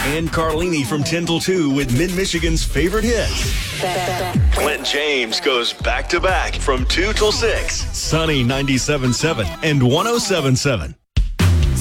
And Carlini from 10 till 2 with Mid-Michigan's favorite hits. When James goes back-to-back from 2 till 6. Sunny 97.7 and 107.7.